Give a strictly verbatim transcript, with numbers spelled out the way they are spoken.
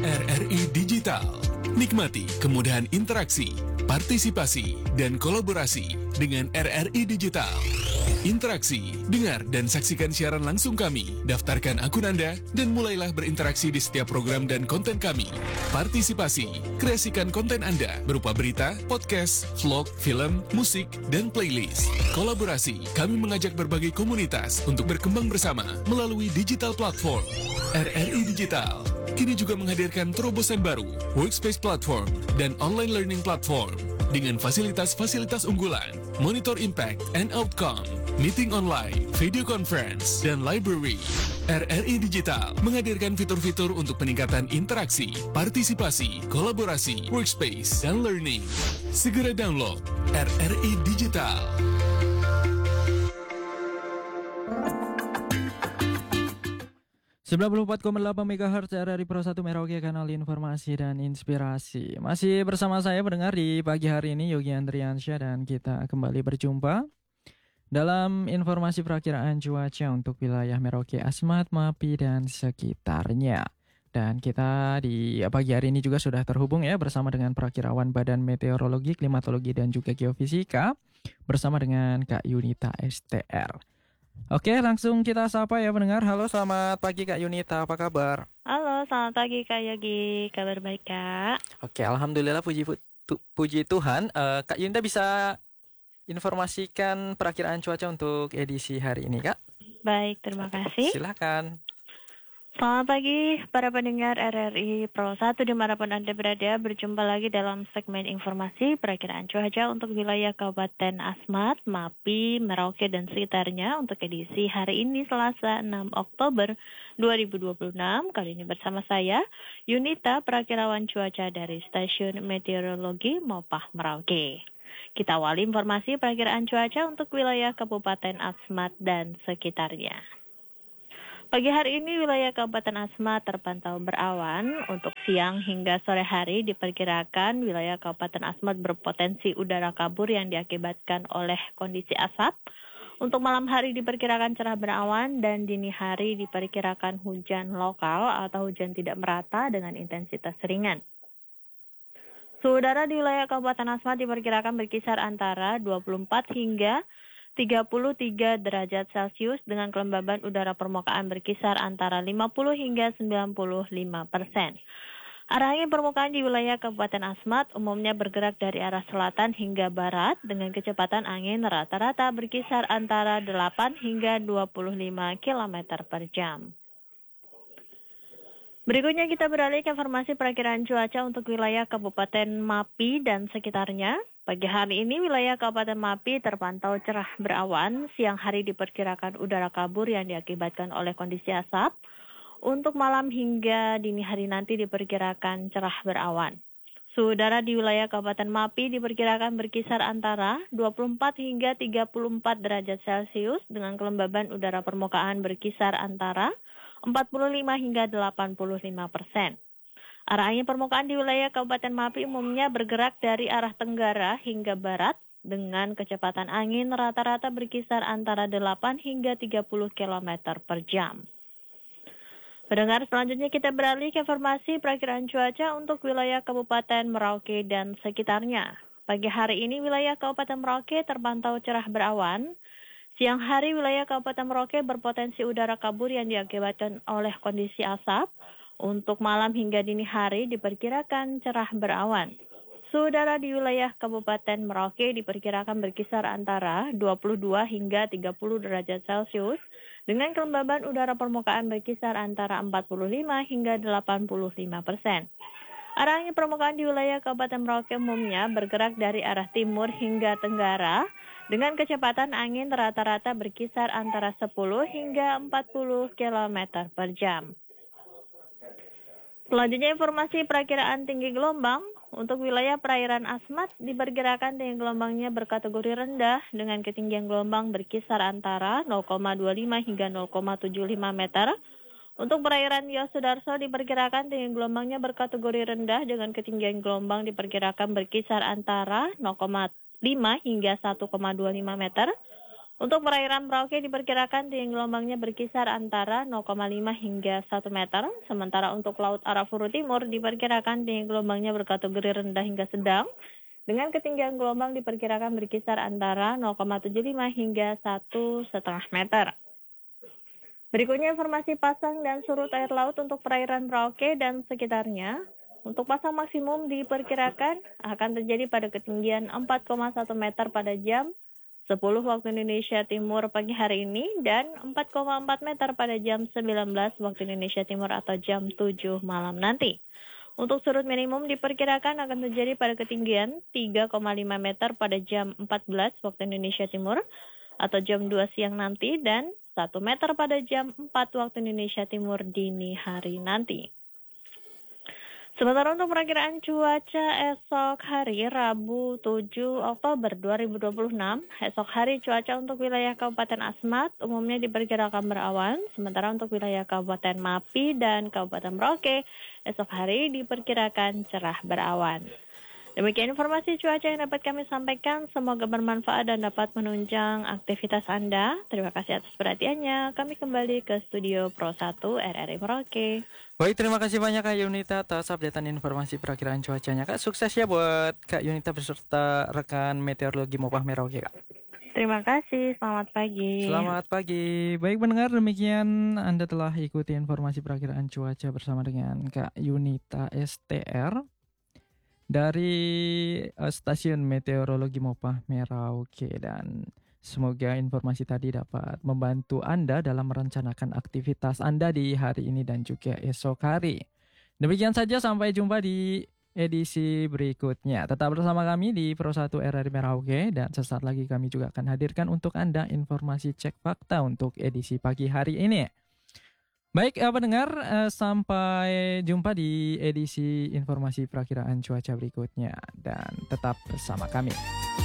R R I Digital. Nikmati kemudahan interaksi, partisipasi, dan kolaborasi dengan R R I Digital. Interaksi, dengar dan saksikan siaran langsung kami, daftarkan akun Anda, dan mulailah berinteraksi di setiap program dan konten kami. Partisipasi, kreasikan konten Anda berupa berita, podcast, vlog, film, musik, dan playlist. Kolaborasi, kami mengajak berbagai komunitas untuk berkembang bersama melalui digital platform. R R I Digital kini juga menghadirkan terobosan baru, workspace platform, dan online learning platform dengan fasilitas-fasilitas unggulan, monitor impact and outcome, meeting online, video conference, dan library. R R I Digital menghadirkan fitur-fitur untuk peningkatan interaksi, partisipasi, kolaborasi, workspace, dan learning. Segera download R R I Digital. sembilan puluh empat koma delapan megahertz R R I Pro satu Merauke, kanal informasi dan inspirasi. Masih bersama saya pendengar di pagi hari ini, Yogi Andriansyah, dan kita kembali berjumpa dalam informasi perakiraan cuaca untuk wilayah Merauke, Asmat, Mapi, dan sekitarnya. Dan kita di pagi hari ini juga sudah terhubung ya bersama dengan perakirawan Badan Meteorologi, Klimatologi, dan juga Geofisika bersama dengan Kak Yunita S T R. Oke, langsung kita sapa ya pendengar. Halo, selamat pagi Kak Yunita, apa kabar? Halo, selamat pagi Kak Yogi, kabar baik Kak? Oke, alhamdulillah, puji tu, puji Tuhan. uh, Kak Yunita bisa informasikan perakiraan cuaca untuk edisi hari ini, Kak? Baik, terima kasih. Silakan. Selamat pagi para pendengar R R I Pro satu dimanapun Anda berada. Berjumpa lagi dalam segmen informasi perakiraan cuaca untuk wilayah Kabupaten Asmat, Mapi, Merauke, dan sekitarnya untuk edisi hari ini Selasa enam Oktober dua ribu dua puluh enam. Kali ini bersama saya, Yunita, perakirawan cuaca dari Stasiun Meteorologi Mopah Merauke. Kita awali informasi perakiraan cuaca untuk wilayah Kabupaten Asmat dan sekitarnya. Pagi hari ini wilayah Kabupaten Asmat terpantau berawan. Untuk siang hingga sore hari diperkirakan wilayah Kabupaten Asmat berpotensi udara kabur yang diakibatkan oleh kondisi asap. Untuk malam hari diperkirakan cerah berawan dan dini hari diperkirakan hujan lokal atau hujan tidak merata dengan intensitas ringan. Suhu udara di wilayah Kabupaten Asmat diperkirakan berkisar antara dua puluh empat hingga tiga puluh tiga derajat Celcius dengan kelembaban udara permukaan berkisar antara lima puluh hingga sembilan puluh lima persen. Arah angin permukaan di wilayah Kabupaten Asmat umumnya bergerak dari arah selatan hingga barat dengan kecepatan angin rata-rata berkisar antara delapan hingga dua puluh lima kilometer per jam. Berikutnya kita beralih ke informasi perakiraan cuaca untuk wilayah Kabupaten Mapi dan sekitarnya. Pagi hari ini wilayah Kabupaten Mapi terpantau cerah berawan, siang hari diperkirakan udara kabur yang diakibatkan oleh kondisi asap. Untuk malam hingga dini hari nanti diperkirakan cerah berawan. Suhu udara di wilayah Kabupaten Mapi diperkirakan berkisar antara dua puluh empat hingga tiga puluh empat derajat Celcius dengan kelembaban udara permukaan berkisar antara empat puluh lima hingga delapan puluh lima persen. Arah angin permukaan di wilayah Kabupaten Mapi umumnya bergerak dari arah tenggara hingga barat dengan kecepatan angin rata-rata berkisar antara delapan hingga tiga puluh kilometer per jam. Pendengar, selanjutnya kita beralih ke informasi perakiraan cuaca untuk wilayah Kabupaten Merauke dan sekitarnya. Pagi hari ini wilayah Kabupaten Merauke terpantau cerah berawan. Siang hari wilayah Kabupaten Merauke berpotensi udara kabur yang diakibatkan oleh kondisi asap. Untuk malam hingga dini hari diperkirakan cerah berawan. Suhu udara di wilayah Kabupaten Merauke diperkirakan berkisar antara dua puluh dua hingga tiga puluh derajat Celcius dengan kelembaban udara permukaan berkisar antara empat puluh lima hingga delapan puluh lima persen. Arah angin permukaan di wilayah Kabupaten Merauke umumnya bergerak dari arah timur hingga tenggara dengan kecepatan angin rata-rata berkisar antara sepuluh hingga empat puluh kilometer per jam. Selanjutnya informasi perakiraan tinggi gelombang. Untuk wilayah perairan Asmat diperkirakan tinggi gelombangnya berkategori rendah dengan ketinggian gelombang berkisar antara nol koma dua lima hingga nol koma tujuh lima meter. Untuk perairan Yosudarso diperkirakan tinggi gelombangnya berkategori rendah dengan ketinggian gelombang diperkirakan berkisar antara nol koma lima hingga satu koma dua lima meter. Untuk perairan Merauke diperkirakan tinggi gelombangnya berkisar antara nol koma lima hingga satu meter. Sementara untuk Laut Arafuru Timur diperkirakan tinggi gelombangnya berkategori rendah hingga sedang. Dengan ketinggian gelombang diperkirakan berkisar antara nol koma tujuh lima hingga satu koma lima meter. Berikutnya informasi pasang dan surut air laut untuk perairan Merauke dan sekitarnya. Untuk pasang maksimum diperkirakan akan terjadi pada ketinggian empat koma satu meter pada jam sepuluh waktu Indonesia Timur pagi hari ini dan empat koma empat meter pada jam sembilan belas waktu Indonesia Timur atau jam tujuh malam nanti. Untuk surut minimum diperkirakan akan terjadi pada ketinggian tiga koma lima meter pada jam empat belas waktu Indonesia Timur atau jam dua siang nanti dan satu meter pada jam empat waktu Indonesia Timur dini hari nanti. Sementara untuk perakiraan cuaca esok hari Rabu tujuh Oktober dua ribu dua puluh enam, esok hari cuaca untuk wilayah Kabupaten Asmat umumnya diperkirakan berawan, sementara untuk wilayah Kabupaten Mapi dan Kabupaten Merauke esok hari diperkirakan cerah berawan. Demikian informasi cuaca yang dapat kami sampaikan, semoga bermanfaat dan dapat menunjang aktivitas Anda. Terima kasih atas perhatiannya. Kami kembali ke studio Pro satu R R I Merauke. Baik, terima kasih banyak Kak Yunita atas updatean informasi perakiraan cuacanya. Kak, sukses ya buat Kak Yunita beserta rekan meteorologi Mopah Merauke, Kak. Terima kasih, selamat pagi. Selamat pagi. Baik pendengar, demikian Anda telah ikuti informasi perakiraan cuaca bersama dengan Kak Yunita S T R dari uh, stasiun meteorologi Mopah Merauke, dan semoga informasi tadi dapat membantu Anda dalam merencanakan aktivitas Anda di hari ini dan juga esok hari. Demikian saja, sampai jumpa di edisi berikutnya. Tetap bersama kami di Pro satu R R I Merauke, dan sesaat lagi kami juga akan hadirkan untuk Anda informasi cek fakta untuk edisi pagi hari ini. Baik, eh, pendengar, eh, sampai jumpa di edisi informasi perakiraan cuaca berikutnya, dan tetap bersama kami.